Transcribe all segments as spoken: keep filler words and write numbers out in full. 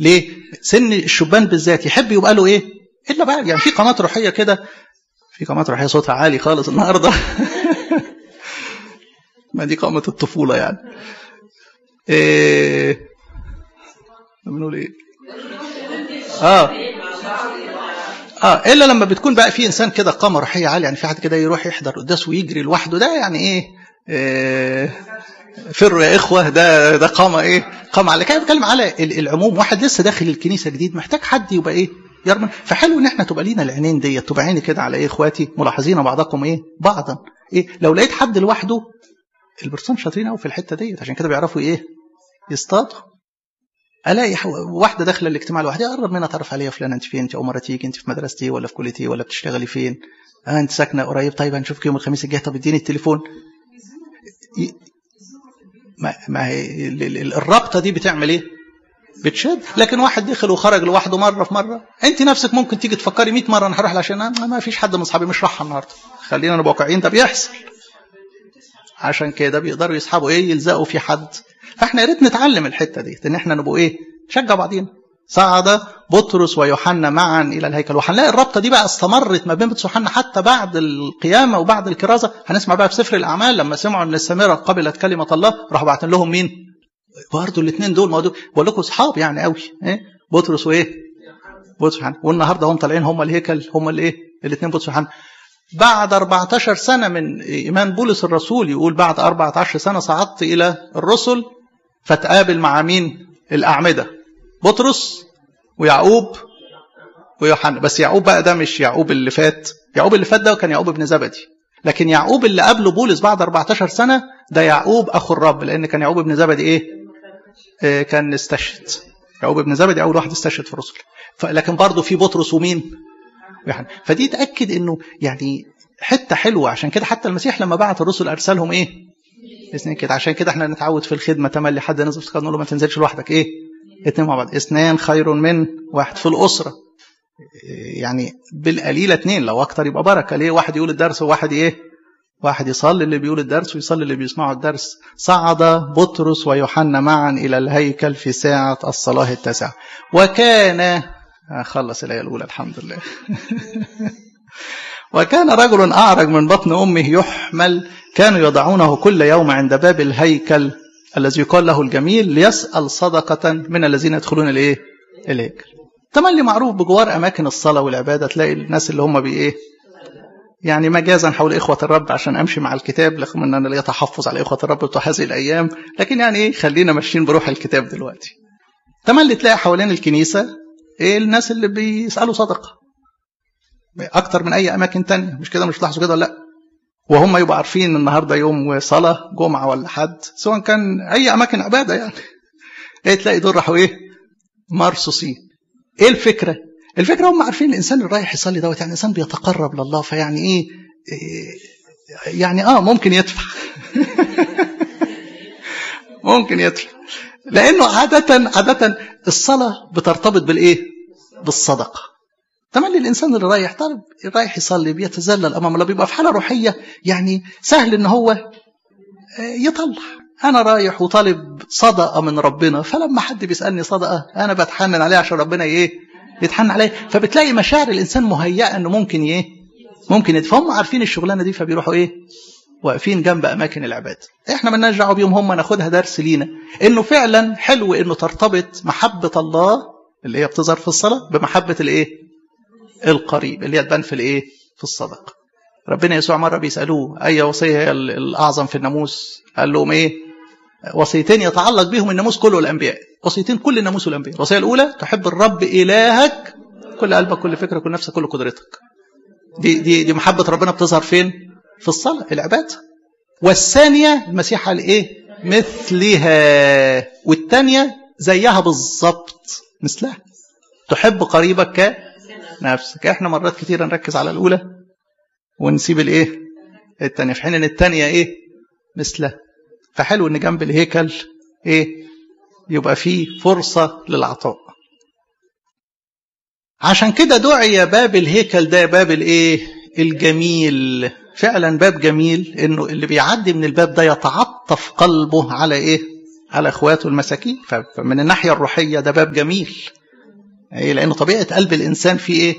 ليه؟ سن الشبان بالذات يحب يبقى له ايه؟ الا بقى يعني في قامات روحيه كده، في قامات روحيه صوتها عالي خالص النهارده. ما دي قامه الطفوله يعني. ايه بنقول ايه؟ اه اه الا لما بتكون بقى في انسان كده قامه روحيه عاليه، يعني في حد كده يروح يحضر قداس ويجري لوحده، ده يعني ايه, إيه فروا يا اخوه، ده ده قامه ايه؟ قامه على كده. بتكلم على العموم، واحد لسه داخل الكنيسه جديد محتاج حد يبقى ايه؟ يرمن. فحلو ان احنا تبقى لينا العينين ديت، تبقى عيني كده على ايه اخواتي ملاحظين بعضكم ايه بعضا. ايه لو لقيت حد لوحده، البرسون شاطرين قوي في الحته ديت، عشان كده بيعرفوا ايه؟ يصطادوا. الاقي واحده داخله الاجتماع لوحدها، اقرب منها اتعرف عليها، فلانه انت فين؟ انت اول مره تيجي؟ انت في مدرستي ولا في كليتي ولا بتشتغلي فين؟ اه انت ساكنه قريب؟ طيب هنشوفك يوم الخميس الجاي، طب اديني التليفون. ما, ما هي الرابطه دي بتعمل ايه؟ بتشد. لكن واحد دخل وخرج لوحده مره في مره، انت نفسك ممكن تيجي تفكري مئة مره انا هروح عشان ما فيش حد من اصحابي مش راح النهارده، خلينا نبقى واقعيين، ده بيحصل. عشان كده بيقدروا يسحبوا ايه؟ يلزقوا في حد. فاحنا يا ريت نتعلم الحته دي، ان احنا نبقوا ايه؟ نشجع بعضينا. صعد بطرس ويوحنا معا الى الهيكل، وهنلاقي الرابطه دي بقى استمرت ما بين بطرس ويوحنا حتى بعد القيامه وبعد الكرازه. هنسمع بقى في سفر الاعمال لما سمعوا ان السامره قبلت كلمه الله، راحوا باعتين لهم مين؟ برضه الاثنين دول. ما دول بقول لكم اصحاب يعني قوي، ايه؟ بطرس وايه؟ بطرس ويوحنا. والنهارده هم طالعين هم الهيكل، هم الايه؟ الاثنين بطرس ويوحنا. بعد أربعة عشر سنه من ايمان بولس الرسول، يقول بعد أربعة عشر سنه صعدت الى الرسل فتقابل مع مين؟ الاعمده، بطرس ويعقوب ويوحنا. بس يعقوب بقى ده مش يعقوب اللي فات، يعقوب اللي فات ده كان يعقوب ابن زبدي، لكن يعقوب اللي قبله بولس بعد أربعة عشر سنه ده يعقوب اخو الرب، لان كان يعقوب ابن زبدي ايه؟ آه كان استشهد. يعقوب ابن زبدي اول واحد استشهد في الرسل. لكن برضه في بطرس ومين؟ ويوحنا. فدي تاكد انه يعني حته حلوه. عشان كده حتى المسيح لما بعت الرسل ارسلهم ايه؟ اثنين كده. عشان كده احنا نتعود في الخدمه تملي حد نزل نقول له ما تنزلش لوحدك، ايه؟ اثنين مع بعض. اثنان خير من واحد في الاسره، يعني بالقليله اثنين، لو اكتر يبقى بركه. ليه؟ واحد يقول الدرس وواحد ايه؟ واحد يصلي اللي بيقول الدرس ويصلي اللي بيسمعوا الدرس. صعد بطرس ويوحنا معا الى الهيكل في ساعه الصلاه التاسعه، وكان خلص الايه الاولى الحمد لله. وكان رجل اعرج من بطن امه يحمل، كانوا يضعونه كل يوم عند باب الهيكل الذي يقال له الجميل ليسأل صدقة من الذين يدخلون الايه؟ الهيكل. تملي معروف بجوار اماكن الصلاة والعبادة تلاقي الناس اللي هم بايه؟ يعني مجازا حول اخوة الرب، عشان امشي مع الكتاب، رغم ان انا ليا تحفظ على اخوة الرب بتوع هذه الايام، لكن يعني ايه خلينا ماشيين بروح الكتاب دلوقتي. تملي تلاقي حوالين الكنيسة ايه؟ الناس اللي بيسألوا صدقة اكتر من اي اماكن تانية. مش كده؟ مش تلاحظوا كده ولا لا؟ وهم يبقى عارفين النهارده يوم صلاه جمعه ولا حد، سواء كان اي اماكن عباده يعني، ايه تلاقي دول راحوا ايه؟ مرصوصين. ايه الفكره؟ الفكره هم عارفين الانسان اللي رايح يصلي دوت يعني انسان بيتقرب لله، فيعني ايه, إيه يعني اه ممكن يدفع. ممكن يدفع، لانه عاده عاده الصلاه بترتبط بالايه؟ بالصدقه. تملي الانسان اللي رايح طالب رايح يصلي بيتذلل امام الله، بيبقى في حاله روحيه يعني سهل ان هو يطلع. انا رايح وطالب صدقه من ربنا، فلما حد بيسالني صدقه انا بتحنن عليه عشان ربنا ايه؟ يتحنن عليه. فبتلاقي مشاعر الانسان مهيئه انه ممكن ايه؟ ممكن يتفهموا، عارفين الشغلانه دي، فبيروحوا ايه؟ واقفين جنب اماكن العباده. احنا مالناش دعوه بيهم، هم ناخدها درس لينا انه فعلا حلو انه ترتبط محبه الله اللي هي بتظهر في الصلاه بمحبه الايه؟ القريب اللي هي تبان في الايه؟ في الصدقه. ربنا يسوع مره بيسالوه اي وصيه هي الاعظم في الناموس؟ قال لهم ايه؟ وصيتين يتعلق بهم الناموس كله والانبياء. وصيتين كل الناموس والانبياء. الوصيه الاولى تحب الرب الهك كل قلبك كل فكرك كل نفسك كل قدرتك. دي دي دي محبه ربنا بتظهر فين؟ في الصلاه العباده. والثانيه المسيح قال ايه؟ مثلها. والثانيه زيها بالظبط مثلها، تحب قريبك كنفسك. احنا مرات كتير نركز على الاولى ونسيب الايه؟ الثانيه، في حين ان الثانيه ايه؟ مثلها. فحلو ان جنب الهيكل ايه؟ يبقى فيه فرصه للعطاء. عشان كده دعي باب الهيكل ده باب الايه؟ الجميل. فعلا باب جميل، انه اللي بيعدي من الباب ده يتعطف قلبه على ايه؟ على اخواته المساكين. فمن الناحيه الروحيه ده باب جميل، ايه؟ لان طبيعه قلب الانسان في ايه؟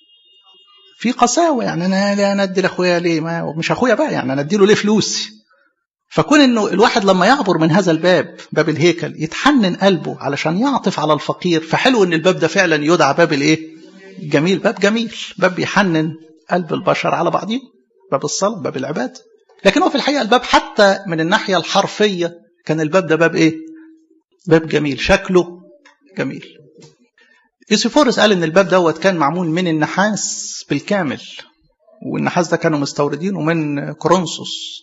في قساوه. يعني انا انا ادي لاخويا ليه؟ ما مش اخويا بقى، يعني انا ادي له ليه فلوسي؟ فكون انه الواحد لما يعبر من هذا الباب، باب الهيكل، يتحنن قلبه علشان يعطف على الفقير، فحلو ان الباب ده فعلا يدعى باب الايه؟ جميل. باب جميل، باب بيحنن قلب البشر على بعضهم، باب الصلاة، باب العبادة. لكن هو في الحقيقة الباب حتى من الناحية الحرفية كان الباب ده باب ايه؟ باب جميل، شكله جميل. يوسيفورس قال ان الباب دوت كان معمول من النحاس بالكامل، والنحاس ده كانوا مستوردينه من كورنثوس،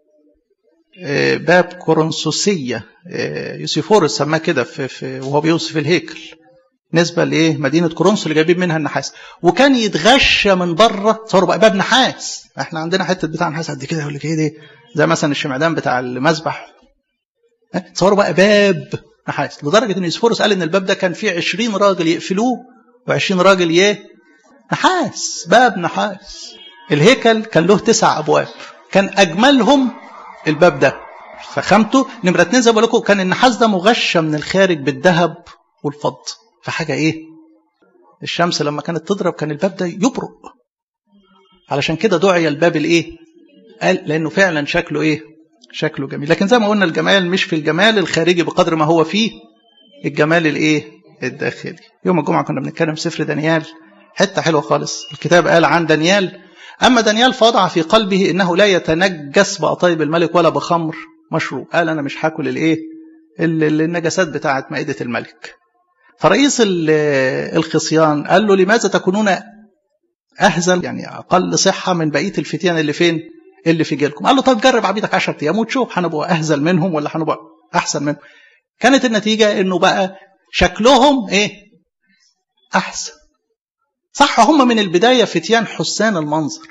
باب كورنثوسية. يوسيفورس سماه كده في, في وهو بيوصف الهيكل، نسبة لإيه؟ مدينة كورنثوس اللي جايبين منها النحاس. وكان يتغشى من بره، صاروا بقى باب نحاس. احنا عندنا حتة بتاع نحاس قد كده، يقول لك ايه دي؟ زي مثلا الشمعدان بتاع المذبح، صاروا بقى باب نحاس. لدرجة ان يوسيفورس قال ان الباب ده كان فيه عشرين راجل يقفلوه وعشرين راجل يه نحاس، باب نحاس. الهيكل كان له تسع ابواب، كان اجملهم الباب ده فخامته. نمرة اتنين زي ما بقول لكم كان النحاس ده مغشى من الخارج بالذهب والفضة، فحاجة ايه؟ الشمس لما كانت تضرب كان الباب ده يبرق. علشان كده دعي الباب الايه؟ قال لانه فعلا شكله ايه؟ شكله جميل. لكن زي ما قلنا الجمال مش في الجمال الخارجي بقدر ما هو فيه الجمال الايه؟ الداخلي. يوم الجمعة كنا بنتكلم في سفر دانيال، حتة حلوة خالص. الكتاب قال عن دانيال: أما دانيال فوضع في قلبه إنه لا يتنجس بأطيب الملك ولا بخمر مشروب. قال أنا مش هاكل الإيه؟ النجاسات بتاعت مائدة الملك. فرئيس الخصيان قال له: لماذا تكونون أهزل، يعني أقل صحة من بقية الفتيان اللي فين؟ اللي في جيلكم. قال له: طيب جرب عبيدك عشرة أيام وتشوف هنبقى أهزل منهم ولا هنبقى أحسن منهم. كانت النتيجة إنه بقى شكلهم إيه؟ أحسن. صح، هم من البداية فتيان حسان المنظر،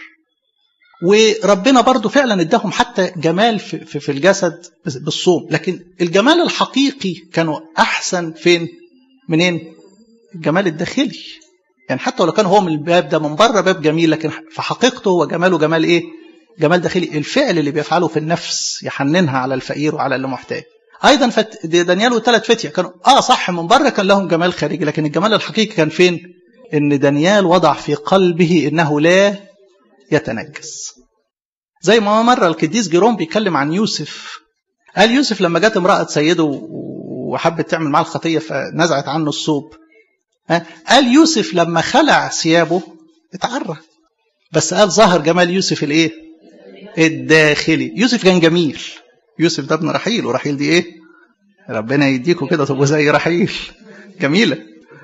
وربنا برضو فعلا اداهم حتى جمال في, في, في الجسد بالصوم، لكن الجمال الحقيقي كانوا أحسن فين؟ منين؟ الجمال الداخلي. يعني حتى لو كان هو من الباب ده من بره باب جميل، لكن في حقيقته هو جماله جمال ايه؟ جمال داخلي. الفعل اللي بيفعله في النفس يحننها على الفقير وعلى اللي محتاج. ايضا فت... دانيال والثلاث فتية كانوا اه صح من بره كان لهم جمال خارجي، لكن الجمال الحقيقي كان فين؟ ان دانيال وضع في قلبه انه لا يتنجس. زي ما مرة القديس جيروم بيتكلم عن يوسف، قال يوسف لما جت امرأة سيده وحبت تعمل معاه الخطية فنزعت عنه الثوب، قال يوسف لما خلع ثيابه اتعرى، بس قال ظهر جمال يوسف الايه؟ الداخلي. يوسف كان جميل. يوسف ده ابن رحيل، ورحيل دي ايه؟ ربنا يديكوا كده تبقوا زي رحيل، جميلة،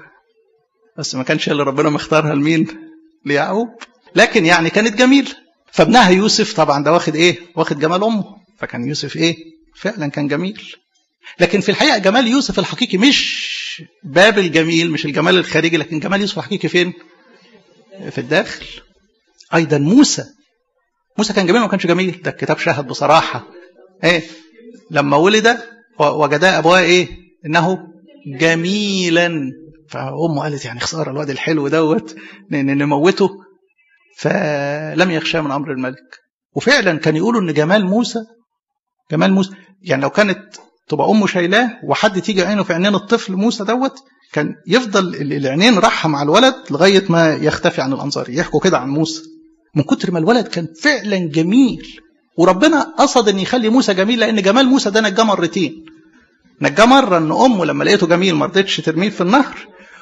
بس ما كانش اللي ربنا مختارها لمين؟ ليعقوب، لكن يعني كانت جميلة. فابنها يوسف طبعا ده واخد ايه؟ واخد جمال امه، فكان يوسف ايه؟ فعلا كان جميل. لكن في الحقيقة جمال يوسف الحقيقي مش باب الجميل، مش الجمال الخارجي، لكن جمال يوسف الحقيقي فين؟ في الداخل. ايضا موسى، موسى كان جميل وما كانش جميل؟ ده الكتاب شاهد بصراحة ايه؟ لما ولد وجدا ابواه ايه؟ انه جميلا، فامه قالت يعني خساره الواد الحلو دوت نموته، فلم يخشى من امر الملك. وفعلا كان يقولوا ان جمال موسى، جمال موسى يعني لو كانت تبقى امه شايلاه وحد تيجي عينه في عينين الطفل موسى دوت، كان يفضل العينين راحه مع الولد لغايه ما يختفي عن الانظار. يحكوا كده عن موسى من كتر ما الولد كان فعلا جميل. وربنا قصد ان يخلي موسى جميل، لان جمال موسى ده نجاه مرتين. نجاه مره ان امه لما لقيته جميل ما رضتش ترميه في النهر،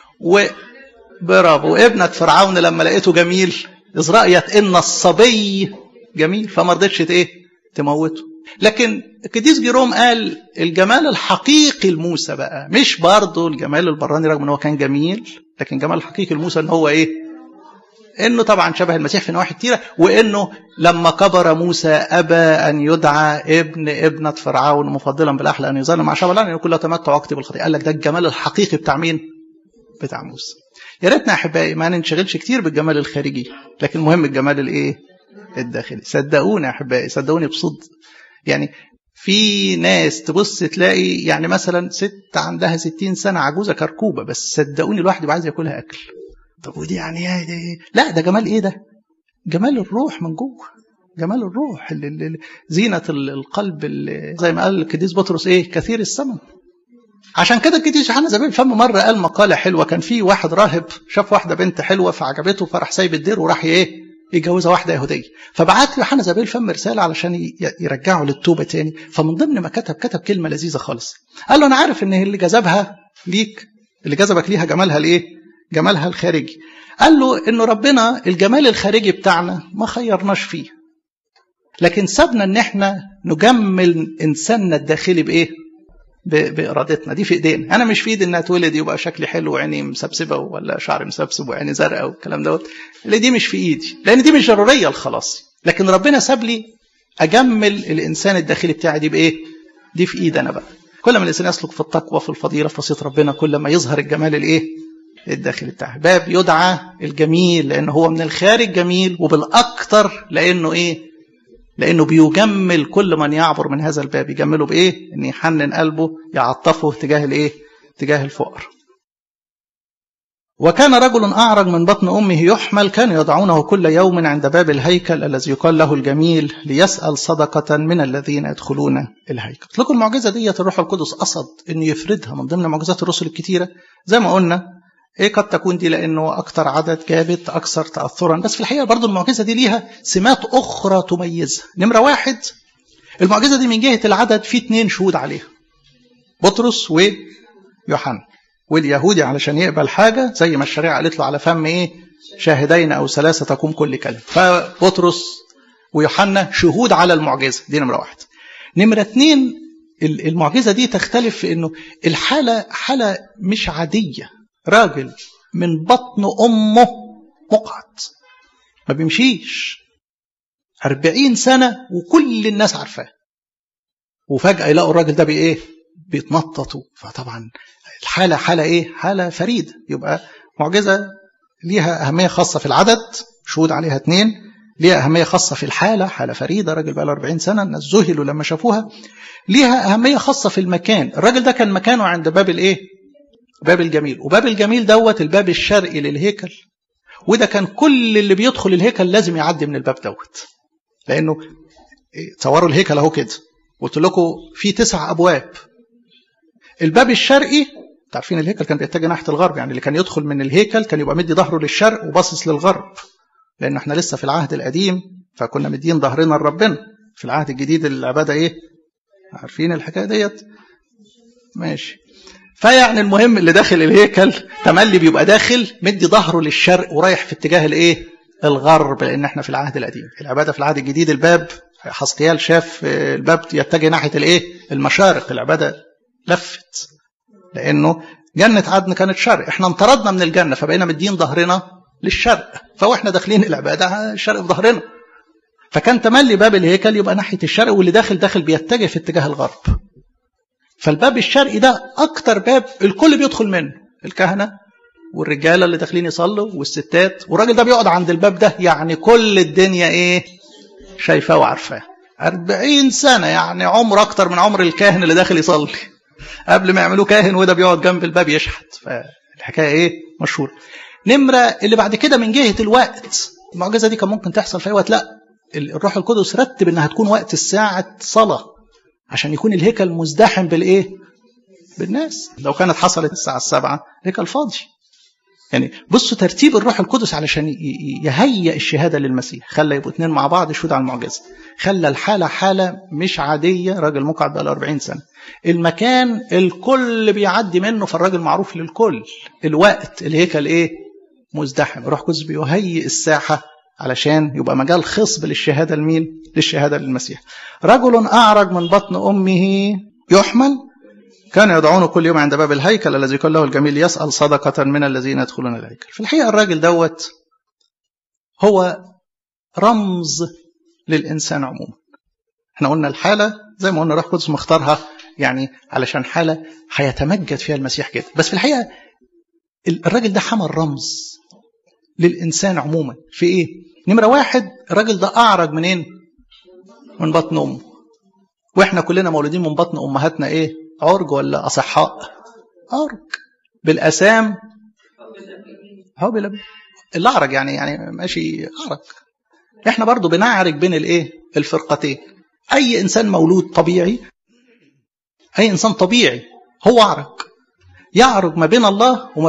وبرافو ابنه فرعون لما لقيته جميل إذ رأيت ان الصبي جميل فما رضتش ايه؟ تموته. لكن القديس جيروم قال الجمال الحقيقي لموسى بقى مش برضه الجمال البراني، رغم ان هو كان جميل، لكن الجمال الحقيقي لموسى ان هو ايه؟ انه طبعا شبه المسيح في نواحي كتيره، وانه لما كبر موسى ابى ان يدعى ابن ابنه فرعون مفضلا بالاحلى ان يظل مع شعب الله لانه كله تمتع وقت بالخطيه. قال لك ده الجمال الحقيقي بتاع مين؟ بتاع موسى. يا ريتنا احبائي ما ننشغلش كتير بالجمال الخارجي، لكن المهم الجمال الايه؟ الداخلي. صدقوني يا احبائي، صدقوني بصدق، يعني في ناس تبص تلاقي يعني مثلا ست عندها ستين سنه عجوزه كركوبه، بس صدقوني الواحد يبقى عايز ياكلها اكل. طب ودي يعني ايه؟ لا ده جمال ايه؟ ده جمال الروح من جوه، جمال الروح، زينة القلب، زي ما قال القديس بطرس ايه كثير الثمن. عشان كده القديس يوحنا ذبي الفم مرة قال مقالة حلوة. كان في واحد راهب شاف واحدة بنت حلوة فعجبته، فراح سايب الدير وراح ايه يتجوزها واحدة يهودية. فبعت له يوحنا ذبي الفم رسالة علشان يرجعه للتوبة تاني. فمن ضمن ما كتب كتب كلمة لذيذة خالص. قال له انا عارف ان اللي جذبها ليك، اللي جذبك ليها جمالها الايه؟ جمالها الخارجي. قال له انه ربنا الجمال الخارجي بتاعنا ما خيرناش فيه، لكن سابنا ان احنا نجمل انساننا الداخلي بايه؟ بارادتنا. دي في ايدينا. انا مش في ايدي ان اتولد يبقى شكلي حلو وعيني مسبسبه ولا شعري مسبسب وعيني زرقاء والكلام دوت، اللي دي مش في ايدي، لان دي مش ضروريه الخلاص. لكن ربنا ساب لي اجمل الانسان الداخلي بتاعي دي بايه؟ دي في ايدي انا بقى. كل ما الانسان يسلك في التقوى في الفضيله في وصيه ربنا، كل ما يظهر الجمال الايه؟ الداخلي بتاعه. باب يدعى الجميل لانه هو من الخارج جميل، وبالاكثر لانه ايه؟ لانه بيجمل كل من يعبر من هذا الباب. يجمله بايه؟ ان يحنن قلبه، يعطفه تجاه الايه؟ تجاه الفقر. وكان رجل اعرج من بطن امه يحمل، كان يضعونه كل يوم عند باب الهيكل الذي يقال له الجميل ليسأل صدقة من الذين يدخلون الهيكل. لكم المعجزة دي الروح القدس قصد انه يفردها من ضمن معجزات الرسل الكتيرة زي ما قلنا. ايه قد تكون دي لانه اكتر عدد جابت اكثر تاثرا، بس في الحقيقه برضو المعجزه دي ليها سمات اخرى تميزها. نمره واحد، المعجزه دي من جهه العدد في اتنين شهود عليها، بطرس ويوحنا. واليهودي علشان يقبل حاجه زي ما الشريعه قالت له على فم ايه؟ شاهدين او ثلاثه تقوم كل كلمه. فبطرس ويوحنا شهود على المعجزه دي. نمره واحد. نمره اتنين، المعجزه دي تختلف في انه الحاله حاله مش عاديه. راجل من بطن أمه مقعد ما بيمشيش أربعين سنة وكل الناس عارفاه، وفجأة يلاقوا الراجل ده بإيه؟ بيتنططوا. فطبعا الحالة حالة إيه؟ حالة فريدة. يبقى معجزة ليها أهمية خاصة في العدد، شهود عليها اثنين. ليها أهمية خاصة في الحالة، حالة فريدة، راجل بقى له أربعين سنة الناس ذهلوا لما شافوها. ليها أهمية خاصة في المكان. الراجل ده كان مكانه عند باب الإيه؟ باب الجميل. وباب الجميل دوت الباب الشرقي للهيكل، وده كان كل اللي بيدخل الهيكل لازم يعدي من الباب دوت. لانه تصوروا الهيكل اهو كده، قلت لكم في تسع ابواب. الباب الشرقي تعرفين الهيكل كان بيتجه ناحيه الغرب، يعني اللي كان يدخل من الهيكل كان يبقى مدي ظهره للشرق وباصص للغرب، لان احنا لسه في العهد القديم فكنا مدين ظهرنا لربنا. في العهد الجديد العباده ايه؟ عارفين الحكايه ديت؟ ماشي. فيعني المهم اللي داخل الهيكل تملي بيبقى داخل مدي ظهره للشرق ورايح في اتجاه الايه؟ الغرب، لان احنا في العهد القديم. العباده في العهد الجديد الباب، حسقيال شاف الباب يتجه ناحيه الايه؟ المشارق. العباده لفت لانه جنه عدن كانت شرق، احنا انطردنا من الجنه فبقينا مدين ظهرنا للشرق، فاحنا داخلين العباده الشرق في ظهرنا. فكان تملي باب الهيكل يبقى ناحيه الشرق، واللي داخل داخل بيتجه في اتجاه الغرب. فالباب الشرقي ده اكتر باب الكل بيدخل منه، الكهنه والرجاله اللي داخلين يصلوا والستات، والراجل ده بيقعد عند الباب ده. يعني كل الدنيا ايه؟ شايفاه وعارفاه. أربعين سنه، يعني عمر اكتر من عمر الكاهن اللي داخل يصلي قبل ما يعملوه كاهن، وده بيقعد جنب الباب يشحت. فالحكايه ايه؟ مشهور. نمره اللي بعد كده من جهه الوقت، المعجزه دي كان ممكن تحصل في اي وقت، لا الروح القدس رتب انها تكون وقت الساعه صلاه عشان يكون الهيكل مزدحم بالايه؟ بالناس. لو كانت حصلت الساعه السابعة الهيكل فاضي. يعني بصوا ترتيب الروح القدس علشان يهيئ الشهاده للمسيح. خلى يبقوا اثنين مع بعض يشهدوا على المعجزه، خلى الحاله حاله مش عاديه، راجل مقعد بقى له أربعين سنه. المكان الكل بيعدي منه فالراجل معروف للكل. الوقت الهيكل ايه؟ مزدحم. الروح القدس بيهيئ الساحه علشان يبقى مجال خصب للشهاده لمين؟ للشهاده للمسيح. رجل اعرج من بطن امه يحمل، كان يدعونه كل يوم عند باب الهيكل الذي يقال له الجميل يسأل صدقة من الذين يدخلون الهيكل. في الحقيقة الراجل دوت هو رمز للإنسان عموما. احنا قلنا الحالة زي ما قلنا روح القدس مختارها يعني علشان حالة هيتمجد فيها المسيح كده، بس في الحقيقة الراجل ده حمل رمز للإنسان عموما. في ايه؟ نمرة واحد، الراجل ده أعرج منين؟ من بطن أمه. واحنا كلنا مولودين من بطن أمهاتنا ايه؟ عرج ولا أصحاء؟ عرج بالأسام. هو بلا الأعرج يعني يعني ماشي أعرج. احنا برضو بنعرج بين الايه الفرقتين. اي انسان مولود طبيعي، اي انسان طبيعي هو عرج، يعرج ما بين الله وما